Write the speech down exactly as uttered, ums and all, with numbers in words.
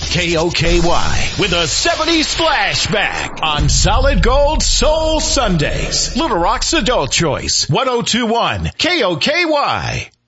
K O K Y with a seventies flashback on Solid Gold Soul Sundays. Little Rock's Adult Choice, one oh two one K O K Y.